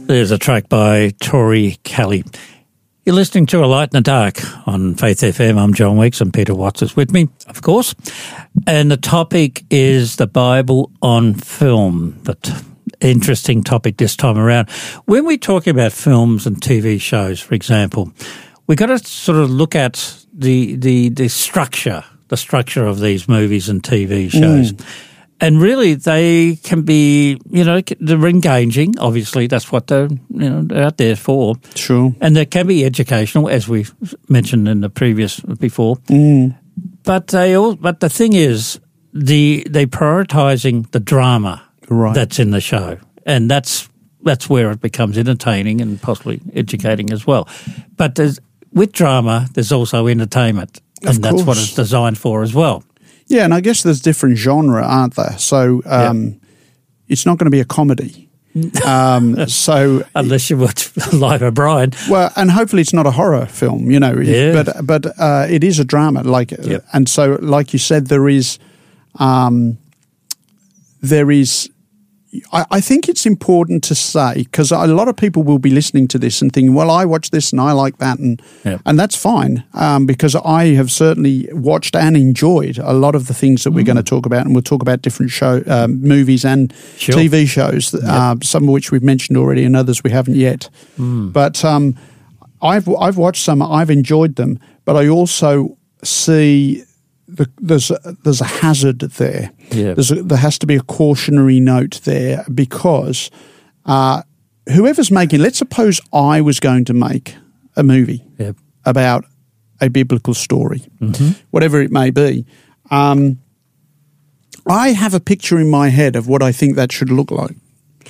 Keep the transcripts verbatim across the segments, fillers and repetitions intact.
There's a track by Tori Kelly. You're listening to A Light in the Dark on Faith F M. I'm John Weeks and Peter Watts is with me, of course. And the topic is the Bible on film. But interesting topic this time around. When we're talking about films and T V shows, for example, we've got to sort of look at the the, the structure, the structure of these movies and T V shows. Mm. And really, they can be, you know, they're engaging. Obviously, that's what they're, you know, they're out there for. Sure. And they can be educational, as we mentioned in the previous before. Mm. But they all. But the thing is, the they prioritising the drama right. that's in the show, and that's that's where it becomes entertaining and possibly educating as well. But there's, with drama, there's also entertainment, and of that's course. what it's designed for as well. Yeah, and I guess there's different genre, aren't there? So um, yep. it's not going to be a comedy. Um, so unless you watch Live O'Brien, well, and hopefully it's not a horror film, you know. Yeah. But but uh, it is a drama, like, yep. and so like you said, there is, um, there is. I, I think it's important to say, because a lot of people will be listening to this and thinking, well, I watch this and I like that, and yep. and that's fine, um, because I have certainly watched and enjoyed a lot of the things that mm. we're going to talk about, and we'll talk about different show um, movies and sure. T V shows, yep. uh, some of which we've mentioned already and others we haven't yet. Mm. But um, I've I've watched some, I've enjoyed them, but I also see the, there's a, there's a hazard there. Yeah. There's a, there has to be a cautionary note there, because uh, whoever's making, let's suppose I was going to make a movie yep. about a biblical story, mm-hmm. whatever it may be. Um, I have a picture in my head of what I think that should look like.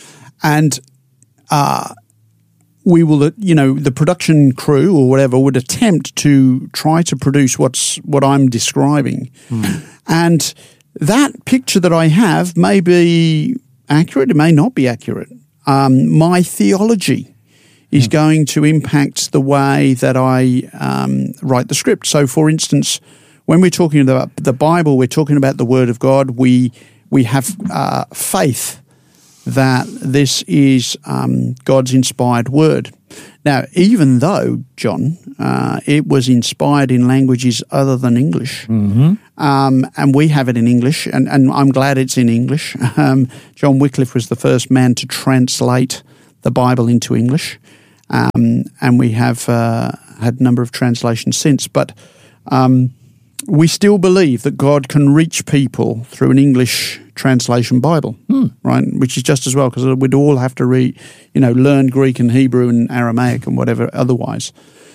And uh, we will, you know, the production crew or whatever would attempt to try to produce what's what I'm describing. Mm. And that picture that I have may be accurate, it may not be accurate. Um, my theology is mm. going to impact the way that I um, write the script. So, for instance, when we're talking about the Bible, we're talking about the Word of God. We we have uh, faith that this is um, God's inspired word. Now, even though, John, uh, it was inspired in languages other than English, mm-hmm. um, and we have it in English, and, and I'm glad it's in English. Um, John Wycliffe was the first man to translate the Bible into English, um, and we have uh, had a number of translations since, but um, we still believe that God can reach people through an English translation Bible, hmm. right? Which is just as well, because we'd all have to read, you know, learn Greek and Hebrew and Aramaic and whatever otherwise.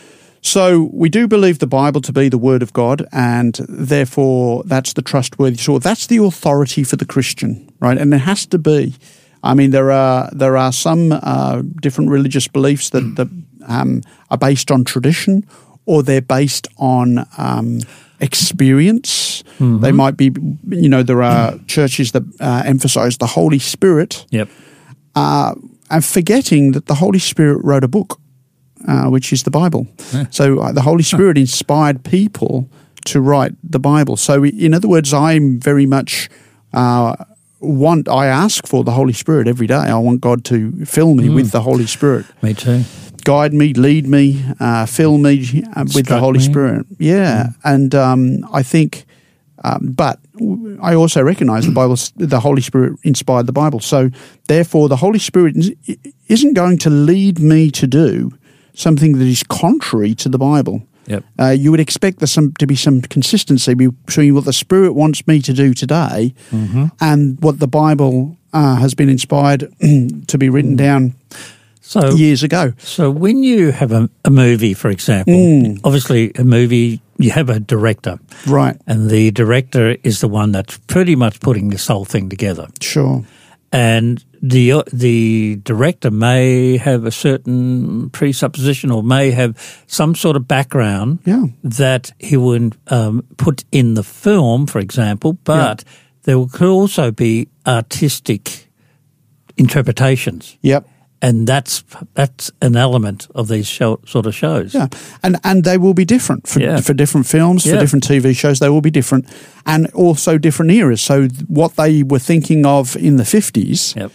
So we do believe the Bible to be the Word of God, and therefore that's the trustworthy source. That's the authority for the Christian, right? And it has to be. I mean, there are there are some uh, different religious beliefs that, that um, are based on tradition, or they're based on um, experience. Mm-hmm. They might be, you know, there are churches that uh, emphasize the Holy Spirit. Yep. Uh, and forgetting that the Holy Spirit wrote a book, uh, which is the Bible. Yeah. So uh, the Holy Spirit inspired people to write the Bible. So in other words, I'm very much uh, want, I ask for the Holy Spirit every day. I want God to fill me mm. with the Holy Spirit. Me too. Guide me, lead me, uh, fill me uh, with the Holy me. Spirit. Yeah, mm. and um, I think, um, but I also recognize the Bible, the Holy Spirit inspired the Bible. So therefore, the Holy Spirit isn't going to lead me to do something that is contrary to the Bible. Yep. Uh, you would expect there some, to be some consistency between what the Spirit wants me to do today mm-hmm. and what the Bible uh, has been inspired to be written mm. down. So, years ago. So when you have a, a movie, for example, mm. obviously a movie, you have a director. Right. And the director is the one that's pretty much putting this whole thing together. Sure. And the the director may have a certain presupposition or may have some sort of background yeah. that he would um, put in the film, for example, but yeah. there could also be artistic interpretations. Yep. And that's that's an element of these show, sort of shows. Yeah, and and they will be different for, yeah. for different films, yeah. for different T V shows. They will be different, and also different eras. So what they were thinking of in the fifties yep.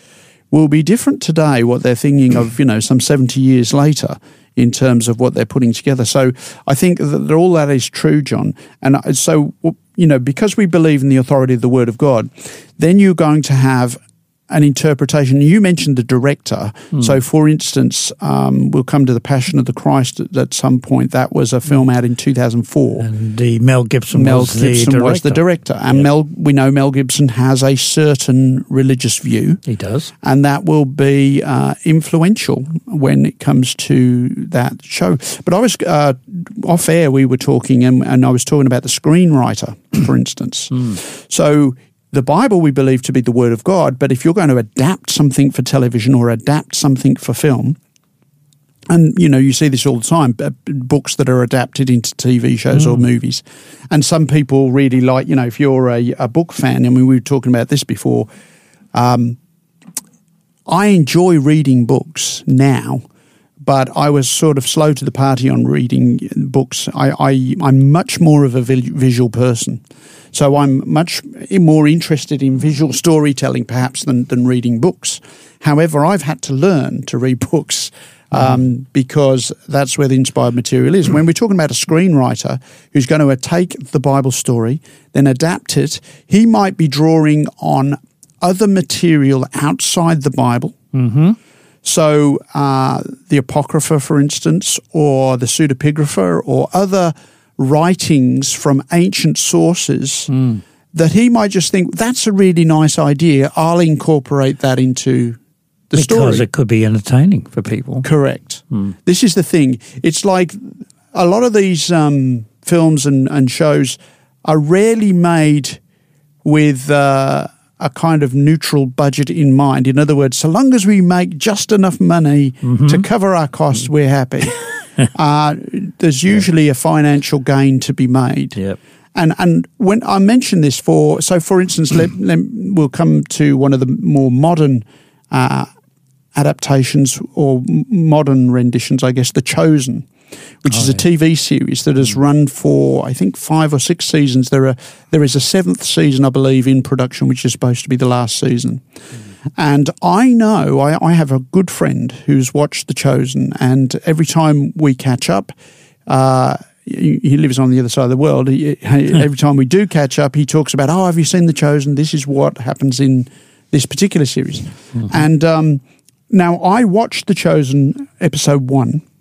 will be different today, what they're thinking of, you know, some seventy years later in terms of what they're putting together. So I think that all that is true, John. And so, you know, because we believe in the authority of the Word of God, then you're going to have an interpretation. You mentioned the director. Mm. So, for instance, um, we'll come to The Passion of the Christ at, at some point. That was a film out in two thousand four. And the Mel Gibson Mel was Gibson the was the director. And yeah. Mel, we know Mel Gibson has a certain religious view. He does. And that will be uh, influential when it comes to that show. But I was, uh, off air, we were talking, and, and I was talking about the screenwriter, for instance. Mm. So, the Bible we believe to be the Word of God, but if you're going to adapt something for television or adapt something for film, and, you know, you see this all the time, books that are adapted into T V shows mm. or movies, and some people really like, you know, if you're a, a book fan, I mean, we were talking about this before, um, I enjoy reading books now, but I was sort of slow to the party on reading books. I, I, I'm much more of a visual person. So I'm much more interested in visual storytelling perhaps than, than reading books. However, I've had to learn to read books um, mm. because that's where the inspired material is. When we're talking about a screenwriter who's going to take the Bible story, then adapt it, he might be drawing on other material outside the Bible. Mm-hmm. So uh, the Apocrypha, for instance, or the Pseudepigrapha, or other writings from ancient sources mm. that he might just think, that's a really nice idea, I'll incorporate that into the because story. Because it could be entertaining for people. Correct. Mm. This is the thing. It's like a lot of these um, films and, and shows are rarely made with uh, a kind of neutral budget in mind. In other words, so long as we make just enough money mm-hmm. to cover our costs, we're happy. uh, there's usually yeah. a financial gain to be made. Yep. And and when I mention this for, so for instance, let, let, we'll come to one of the more modern uh, adaptations or modern renditions, I guess, The Chosen, which oh, is a yeah. T V series that has run for, I think, five or six seasons. There are there is a seventh season, I believe, in production, which is supposed to be the last season. Mm. And I know, I, I have a good friend who's watched The Chosen, and every time we catch up, uh, he, he lives on the other side of the world, he, every time we do catch up, he talks about, oh, have you seen The Chosen? This is what happens in this particular series. Mm-hmm. And um, now I watched The Chosen episode one,